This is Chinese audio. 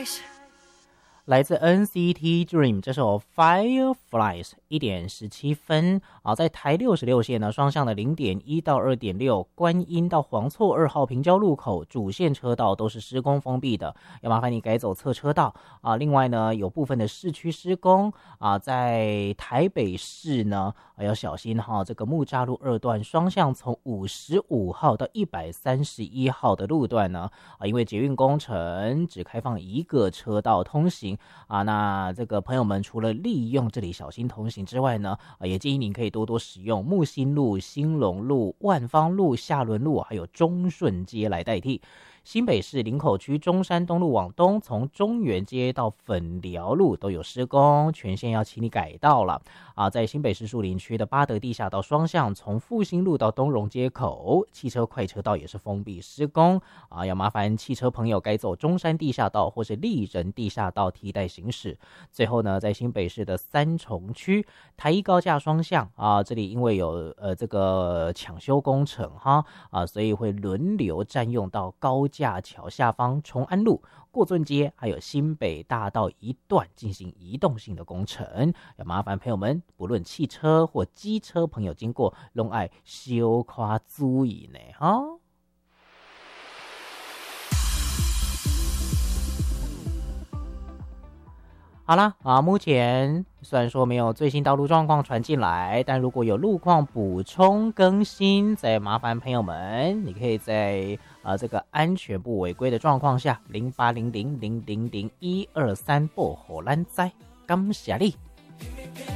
来自 NCT Dream 这首 Fireflies 1:17在台66线呢，双向的 0.1 到 2.6 观音到黄厝2号平交路口主线车道都是施工封闭的，要麻烦你改走侧车道另外呢，有部分的市区施工在台北市呢要小心这个木栅路2段双向从55号到131号的路段呢因为捷运工程只开放一个车道通行那这个朋友们除了利用这里小心通行之外呢也建议您可以多多使用木星路、兴隆路、万芳路、下仑路还有中顺街来代替。新北市林口区中山东路往东，从中原街到粉寮路都有施工，全线要请你改道了在新北市树林区的八德地下道双向，从复兴路到东荣街口，汽车快车道也是封闭施工要麻烦汽车朋友改走中山地下道或是立人地下道替代行驶。最后呢，在新北市的三重区台一高架双向这里因为有这个抢修工程所以会轮流占用到高架桥下方崇安路、过圳街还有新北大道一段进行移动性的工程，要麻烦朋友们不论汽车或机车朋友经过都要小可注意呢好啦目前虽然说没有最新道路状况传进来，但如果有路况补充更新，再麻烦朋友们，你可以在这个安全不违规的状况下，0800000123报给咱知，感谢你。